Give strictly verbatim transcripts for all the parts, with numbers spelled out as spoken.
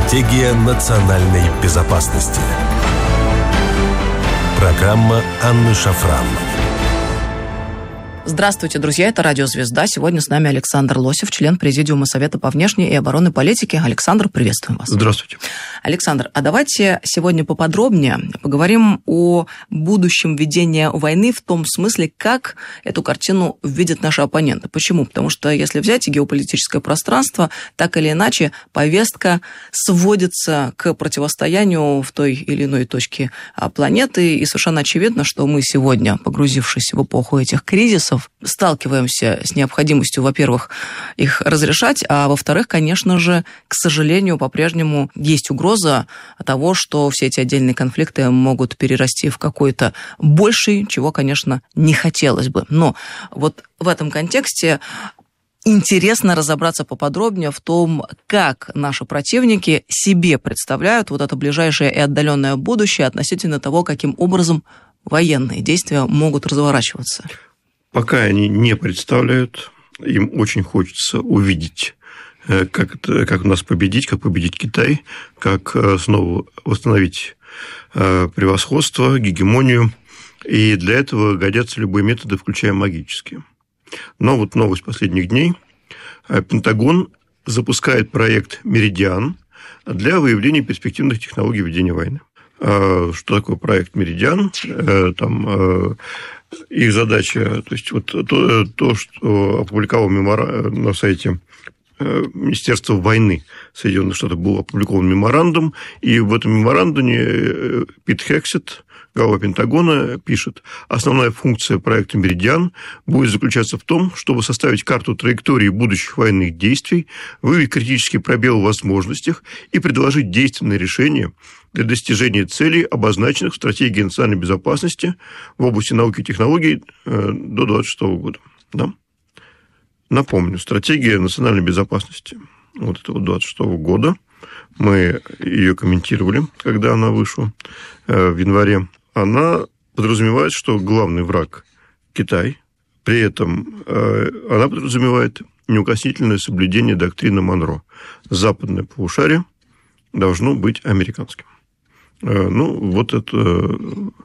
Стратегия национальной безопасности. Программа Анны Шафран. Здравствуйте, друзья, это Радио Звезда. Сегодня с нами Александр Лосев, член Президиума Совета по внешней и оборонной политике. Александр, приветствуем вас. Здравствуйте. Александр, а давайте сегодня поподробнее поговорим о будущем ведения войны в том смысле, как эту картину видят наши оппоненты. Почему? Потому что если взять геополитическое пространство, так или иначе повестка сводится к противостоянию в той или иной точке планеты, и совершенно очевидно, что мы сегодня, погрузившись в эпоху этих кризисов, сталкиваемся с необходимостью, во-первых, их разрешать, а во-вторых, конечно же, к сожалению, по-прежнему есть угроза того, что все эти отдельные конфликты могут перерасти в какой-то больший, чего, конечно, не хотелось бы. Но вот в этом контексте интересно разобраться поподробнее в том, как наши противники себе представляют вот это ближайшее и отдаленное будущее относительно того, каким образом военные действия могут разворачиваться. Пока они не представляют, им очень хочется увидеть, как, это, как нас победить, как победить Китай, как снова восстановить превосходство, гегемонию. И для этого годятся любые методы, включая магические. Но вот новость последних дней. Пентагон запускает проект «Меридиан» для выявления перспективных технологий ведения войны. Что такое проект «Меридиан»? Там их задача, то есть вот то, то что опубликовал мемора... на сайте Министерства войны Соединенных Штатов, был опубликован меморандум, и в этом меморандуме Пит Хексет, глава Пентагона, пишет: основная функция проекта «Меридиан» будет заключаться в том, чтобы составить карту траектории будущих военных действий, выявить критические пробелы в возможностях и предложить действенные решения для достижения целей, обозначенных в стратегии национальной безопасности в области науки и технологий до двадцать шестого года. Да? Напомню, стратегия национальной безопасности вот этого двадцать шестого года, мы ее комментировали, когда она вышла в январе, она подразумевает, что главный враг – Китай, при этом она подразумевает неукоснительное соблюдение доктрины Монро. Западное полушарие должно быть американским. Ну, вот это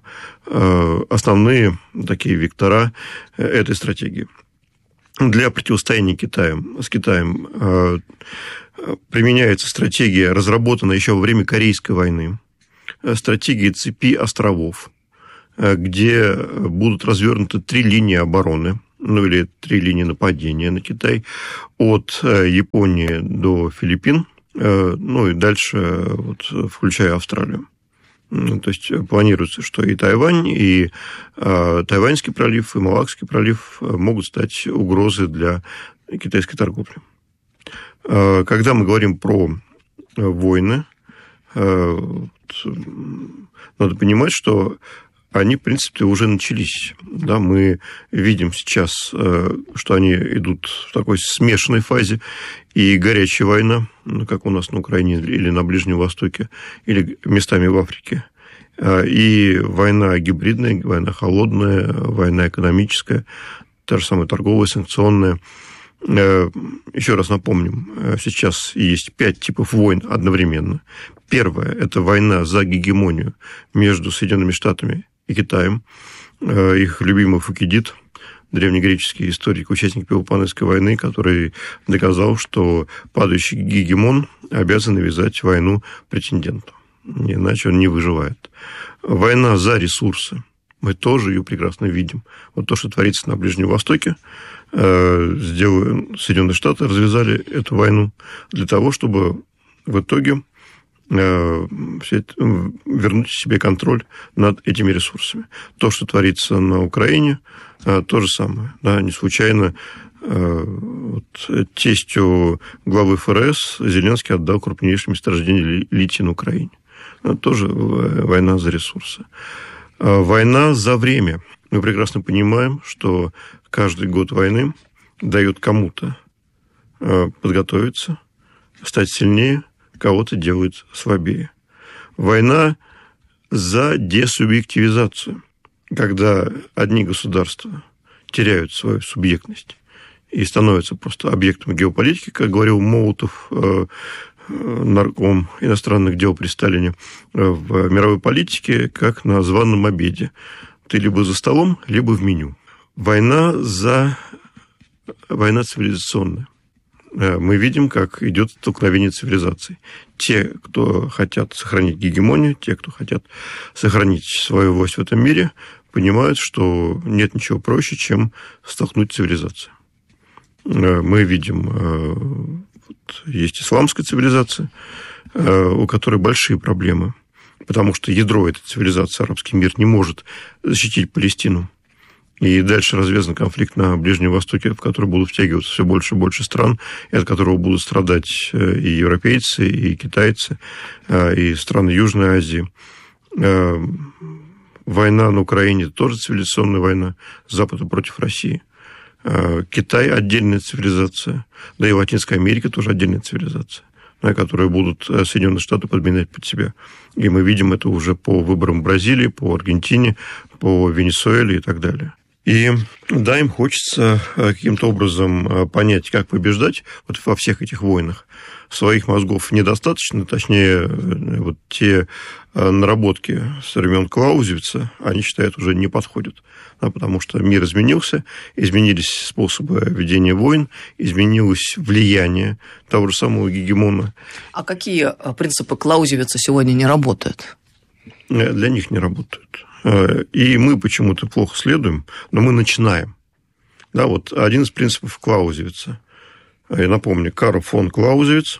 основные такие вектора этой стратегии. Для противостояния Китаю, с Китаем применяется стратегия, разработанная еще во время Корейской войны, стратегия цепи островов, где будут развернуты три линии обороны, ну или три линии нападения на Китай, от Японии до Филиппин, ну и дальше, вот, включая Австралию. То есть планируется, что и Тайвань, и э, Тайваньский пролив, и Малакский пролив могут стать угрозой для китайской торговли. Э, когда мы говорим про войны, э, надо понимать, что они, в принципе, уже начались. Да, мы видим сейчас, что они идут в такой смешанной фазе, и горячая война, как у нас на Украине или на Ближнем Востоке, или местами в Африке, и война гибридная, война холодная, война экономическая, та же самая торговая, санкционная. Еще раз напомним, сейчас есть пять типов войн одновременно. Первая – это война за гегемонию между Соединенными Штатами и Китаем. Их любимый Фукидид, древнегреческий историк, участник Пелопоннесской войны, который доказал, что падающий гегемон обязан навязать войну претенденту, иначе он не выживает. Война за ресурсы. Мы тоже ее прекрасно видим. Вот то, что творится на Ближнем Востоке, Соединенные Штаты развязали эту войну для того, чтобы в итоге вернуть себе контроль над этими ресурсами. То, что творится на Украине, то же самое. Да, не случайно вот, тестю главы ФРС Зеленский отдал крупнейшее месторождение лития на Украине. Это тоже война за ресурсы. Война за время. Мы прекрасно понимаем, что каждый год войны дает кому-то подготовиться, стать сильнее, кого-то делает слабее. Война за десубъективизацию, когда одни государства теряют свою субъектность и становятся просто объектом геополитики, как говорил Молотов нарком иностранных дел при Сталине, в мировой политике, как на званом обеде. Ты либо за столом, либо в меню. Война за... Война цивилизационная. Мы видим, как идет столкновение цивилизаций. Те, кто хотят сохранить гегемонию, те, кто хотят сохранить свою власть в этом мире, понимают, что нет ничего проще, чем столкнуть цивилизацию. Мы видим, вот, есть исламская цивилизация, у которой большие проблемы, потому что ядро этой цивилизации, арабский мир, не может защитить Палестину. И дальше развязан конфликт на Ближнем Востоке, в который будут втягиваться все больше и больше стран, и от которого будут страдать и европейцы, и китайцы, и страны Южной Азии. Война на Украине тоже цивилизационная война Запада против России. Китай – отдельная цивилизация, да и Латинская Америка тоже отдельная цивилизация, которые будут Соединенные Штаты подминать под себя. И мы видим это уже по выборам Бразилии, по Аргентине, по Венесуэле и так далее. И да, им хочется каким-то образом понять, как побеждать вот во всех этих войнах. Своих мозгов недостаточно, точнее, вот те наработки со времен Клаузевица, они, считают, уже не подходят. Да, потому что мир изменился, изменились способы ведения войн, изменилось влияние того же самого гегемона. А какие принципы Клаузевица сегодня не работают? Для них не работают. И мы почему-то плохо следуем, но мы начинаем. Да, вот один из принципов Клаузевица. Я напомню, Карл фон Клаузевиц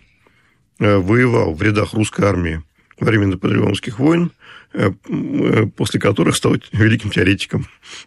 воевал в рядах русской армии во время наполеоновских войн, после которых стал великим теоретиком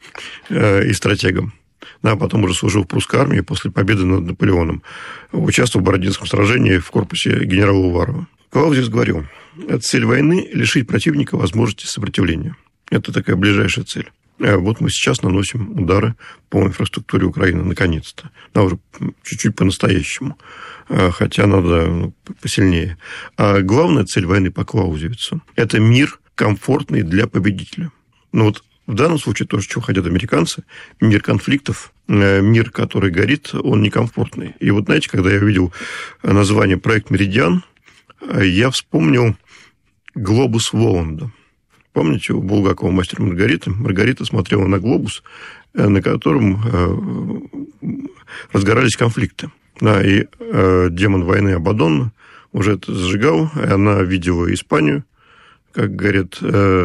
и стратегом. Да, потом уже служил в прусской армии после победы над Наполеоном. Участвовал в Бородинском сражении в корпусе генерала Уварова. Клаузевиц говорил, цель войны – лишить противника возможности сопротивления. Это такая ближайшая цель. Вот мы сейчас наносим удары по инфраструктуре Украины, наконец-то. Да, уже чуть-чуть по-настоящему. Хотя надо ну, посильнее. А главная цель войны по Клаузевицу – это мир, комфортный для победителя. Ну вот в данном случае то, чего хотят американцы, мир конфликтов, мир, который горит, он некомфортный. И вот, знаете, когда я увидел название «Проект Меридиан», я вспомнил глобус Воланда. Помните, у Булгакова «Мастер Маргариты»? Маргарита смотрела на глобус, на котором разгорались конфликты. Да, и демон войны Абаддон уже это зажигал, и она видела Испанию, как горят,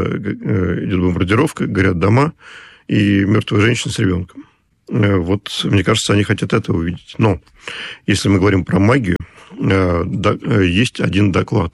идет бомбардировка, горят дома, и мертвые женщины с ребенком. Вот, мне кажется, они хотят это увидеть. Но если мы говорим про магию, есть один доклад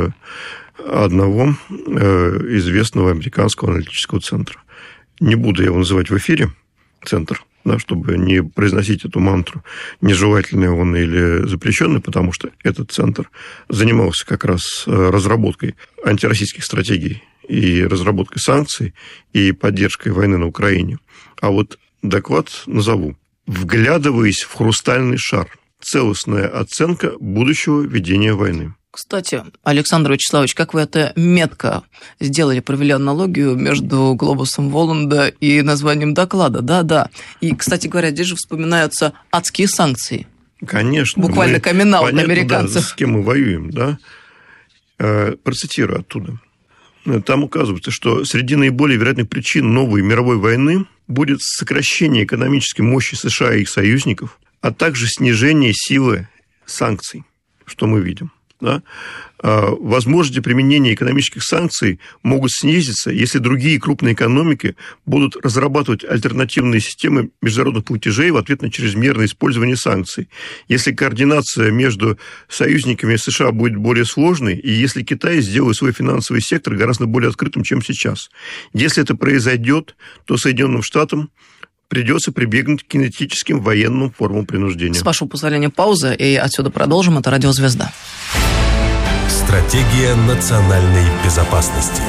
одного известного американского аналитического центра. Не буду его называть в эфире, центр, да, чтобы не произносить эту мантру, нежелательный он или запрещенный, потому что этот центр занимался как раз разработкой антироссийских стратегий и разработкой санкций и поддержкой войны на Украине. А вот доклад назову. «Вглядываясь в хрустальный шар. Целостная оценка будущего ведения войны». Кстати, Александр Вячеславович, как вы это метко сделали, провели аналогию между глобусом Воланда и названием доклада. Да-да. И, кстати говоря, здесь же вспоминаются адские санкции. Конечно. Буквально камин-аут американцев. Да, с кем мы воюем, да? Процитирую оттуда. Там указывается, что среди наиболее вероятных причин новой мировой войны будет сокращение экономической мощи США и их союзников, а также снижение силы санкций, что мы видим. Да? Возможности применения экономических санкций могут снизиться, если другие крупные экономики будут разрабатывать альтернативные системы международных платежей в ответ на чрезмерное использование санкций. Если координация между союзниками США будет более сложной, и если Китай сделает свой финансовый сектор гораздо более открытым, чем сейчас. Если это произойдет, то Соединенным Штатам придется прибегнуть к кинетическим военным формам принуждения. С вашего позволения, пауза, и отсюда продолжим. Это «Радио Звезда». Стратегия национальной безопасности.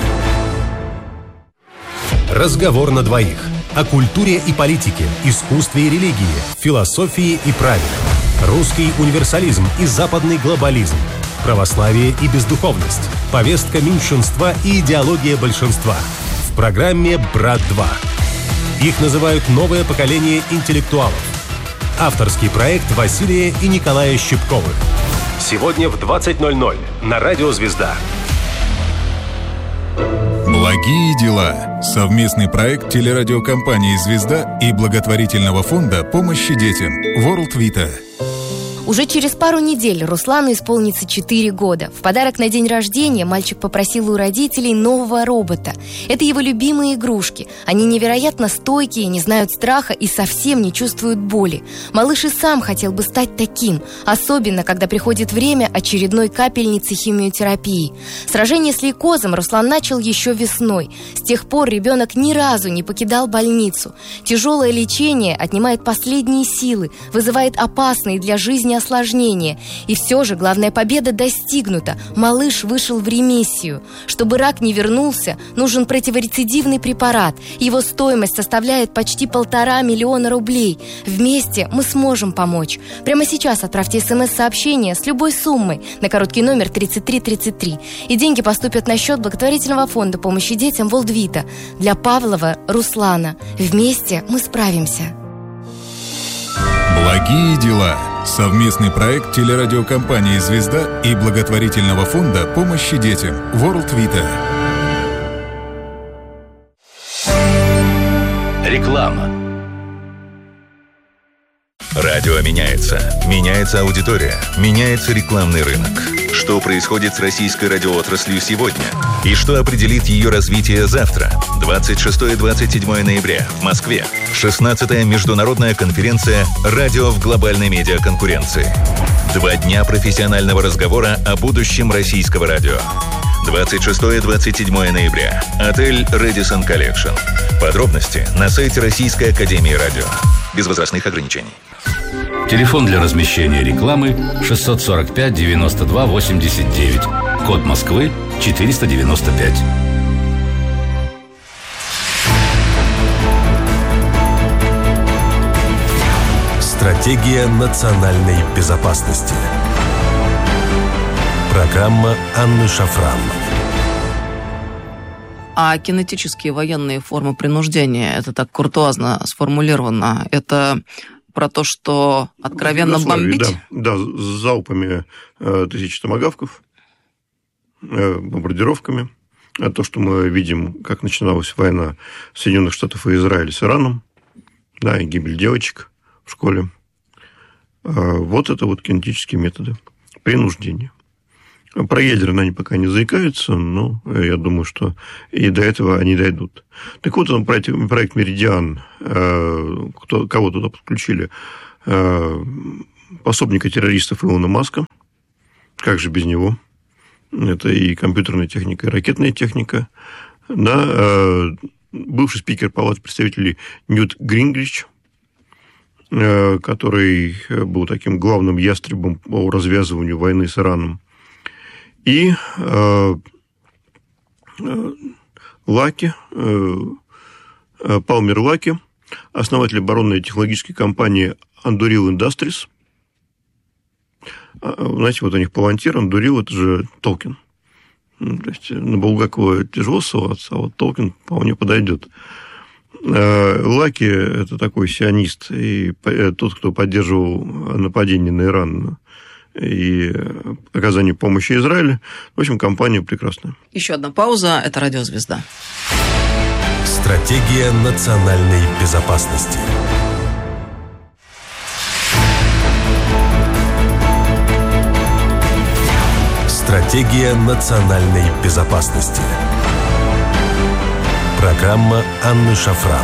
Разговор на двоих. О культуре и политике, искусстве и религии, философии и праве. Русский универсализм и западный глобализм. Православие и бездуховность. Повестка меньшинства и идеология большинства. В программе «Брат-два». Их называют «Новое поколение интеллектуалов». Авторский проект Василия и Николая Щипковых. Сегодня в двадцать ноль ноль на Радио «Звезда». Благие дела. Совместный проект телерадиокомпании «Звезда» и благотворительного фонда помощи детям World Vita. Уже через пару недель Руслану исполнится четыре года. В подарок на день рождения мальчик попросил у родителей нового робота. Это его любимые игрушки. Они невероятно стойкие, не знают страха и совсем не чувствуют боли. Малыш и сам хотел бы стать таким, особенно когда приходит время очередной капельницы химиотерапии. Сражение с лейкозом Руслан начал еще весной. С тех пор ребенок ни разу не покидал больницу. Тяжелое лечение отнимает последние силы, вызывает опасные для жизни осложнения. И все же главная победа достигнута. Малыш вышел в ремиссию. Чтобы рак не вернулся, нужен противорецидивный препарат. Его стоимость составляет почти полтора миллиона рублей. Вместе мы сможем помочь. Прямо сейчас отправьте смс-сообщение с любой суммой на короткий номер тридцать три тридцать три. И деньги поступят на счет благотворительного фонда помощи детям World Vita для Павлова Руслана. Вместе мы справимся. Благие дела. Совместный проект телерадиокомпании «Звезда» и благотворительного фонда помощи детям World Vita. Реклама. Радио меняется. Меняется аудитория. Меняется рекламный рынок. Что происходит с российской радиоотраслью сегодня? И что определит ее развитие завтра? двадцать шестого - двадцать седьмого ноября в Москве. шестнадцатая международная конференция «Радио в глобальной медиаконкуренции». Два дня профессионального разговора о будущем российского радио. двадцать шестого - двадцать седьмого ноября. Отель Radisson Collection. Подробности на сайте Российской академии радио. Без возрастных ограничений. Телефон для размещения рекламы шестьсот сорок пять девяносто два восемьдесят девять. Код Москвы четыреста девяносто пять. Стратегия национальной безопасности. Программа Анны Шафран. А кинетические военные формы принуждения, это так куртуазно сформулировано, это про то, что откровенно бомбить? Да, да, с залпами э, тысяч томагавков, э, бомбардировками. А то, что мы видим, как начиналась война Соединенных Штатов и Израиля с Ираном, да, и гибель девочек в школе. Э, вот это вот кинетические методы принуждения. Про ядерные они пока не заикаются, но я думаю, что и до этого они дойдут. Так вот, проект, проект «Меридиан», кто, кого туда подключили? Пособника террористов Илона Маска. Как же без него? Это и компьютерная техника, и ракетная техника. Да, бывший спикер Палаты представителей Ньют Гингрич, который был таким главным ястребом по развязыванию войны с Ираном. И э, э, Лаки, э, Палмер Лаки, основатель оборонной технологической компании Anduril Industries. Знаете, вот у них палантир, Anduril – это же Толкин. То есть на Булгакова тяжело ссылаться, а вот Толкин вполне подойдет. Лаки – это такой сионист и тот, кто поддерживал нападение на Иран и оказание помощи Израилю. В общем, компания прекрасная. Еще одна пауза. Это Радио «Звезда». Стратегия национальной безопасности. Стратегия национальной безопасности. Программа Анны Шафран.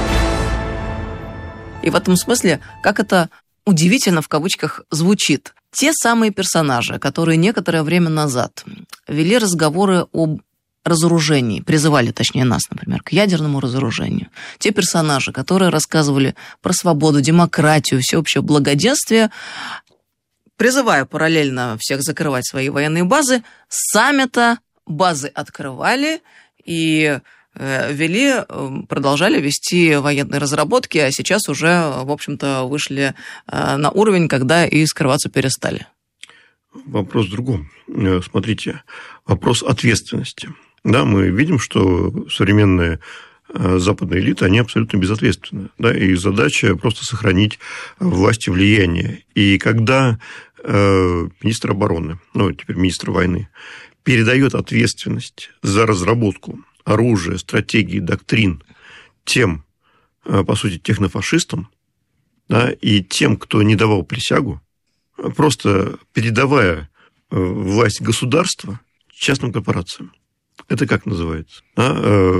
И в этом смысле, как это удивительно в кавычках звучит. Те самые персонажи, которые некоторое время назад вели разговоры об разоружении, призывали, точнее, нас, например, к ядерному разоружению. Те персонажи, которые рассказывали про свободу, демократию, всеобщее благоденствие, призывая параллельно всех закрывать свои военные базы, сами-то базы открывали и вели, продолжали вести военные разработки, а сейчас уже, в общем-то, вышли на уровень, когда и скрываться перестали. Вопрос в другом. Смотрите, вопрос ответственности. Да, мы видим, что современные западной элиты, они абсолютно безответственны. Да, и задача просто сохранить власть и влияние. И когда министр обороны, ну, теперь министр войны, передает ответственность за разработку оружия, стратегий, доктрин тем, по сути, технофашистам, да, и тем, кто не давал присягу, просто передавая власть государства частным корпорациям. Это как называется? Да?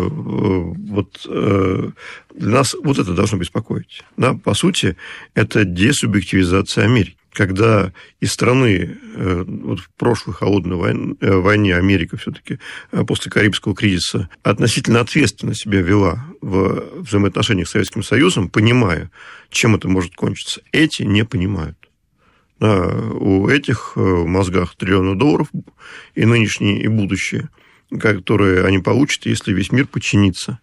Вот для нас вот это должно беспокоить. Да? По сути, это десубъективизация Америки. Когда из страны, вот в прошлой холодной войне, войне Америка все-таки после Карибского кризиса относительно ответственно себя вела в взаимоотношениях с Советским Союзом, понимая, чем это может кончиться, эти не понимают. Да, у этих в мозгах триллионы долларов и нынешние, и будущее, которые они получат, если весь мир подчинится.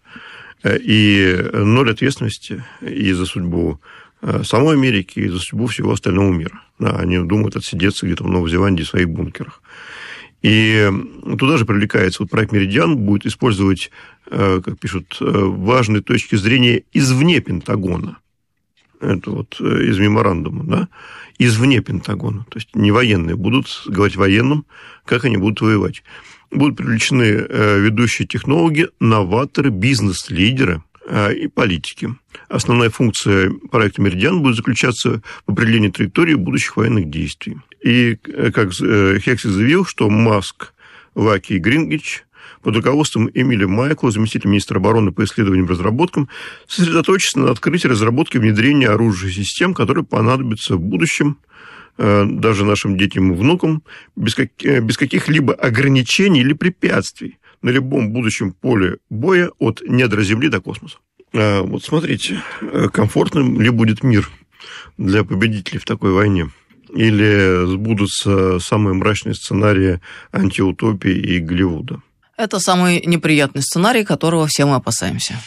И ноль ответственности и за судьбу самой Америки, и за судьбу всего остального мира. Да, они думают отсидеться где-то в Новой Зеландии в своих бункерах. И туда же привлекается вот проект «Меридиан», будет использовать, как пишут, важные точки зрения извне Пентагона. Это вот из меморандума, да, извне Пентагона. То есть не военные будут говорить военным, как они будут воевать. Будут привлечены ведущие технологи, новаторы, бизнес-лидеры и политики. Основная функция проекта «Меридиан» будет заключаться в определении траектории будущих военных действий. И, как Хексли заявил, что Маск, Лаки и Грингрич под руководством Эмиля Майкла, заместителя министра обороны по исследованиям и разработкам, сосредоточатся на открытии, разработке и внедрении оружия и систем, которые понадобятся в будущем даже нашим детям и внукам, без, как... без каких-либо ограничений или препятствий на любом будущем поле боя от недр Земли до космоса. Вот смотрите, комфортным ли будет мир для победителей в такой войне? Или сбудутся самые мрачные сценарии антиутопии и Голливуда? Это самый неприятный сценарий, которого все мы опасаемся.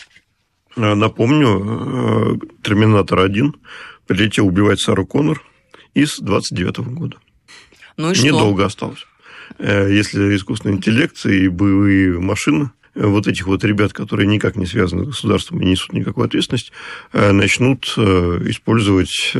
Напомню, «Терминатор один» прилетел убивать Сару Коннор из двадцать девятого года. Ну и что? Недолго осталось. Если искусственный интеллект и боевые машины вот этих вот ребят, которые никак не связаны с государством и не несут никакой ответственности, начнут использовать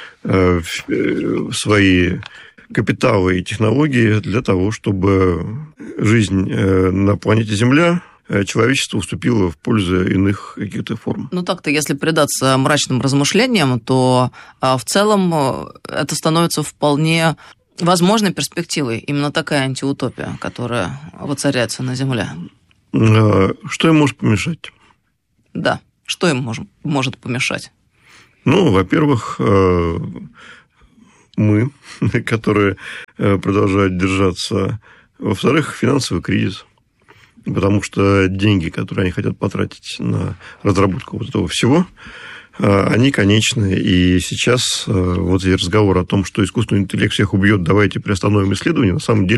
свои капиталы и технологии для того, чтобы жизнь на планете Земля, человечество уступило в пользу иных каких-то форм. Ну так-то, если предаться мрачным размышлениям, то в целом это становится вполне возможной перспективой. Именно такая антиутопия, которая воцаряется на Земле. Что им может помешать? Да, что им может, может помешать? Ну, во-первых, мы, которые продолжают держаться. Во-вторых, финансовый кризис. Потому что деньги, которые они хотят потратить на разработку вот этого всего, они конечны. И сейчас вот разговор о том, что искусственный интеллект всех убьет, давайте приостановим исследования, на самом деле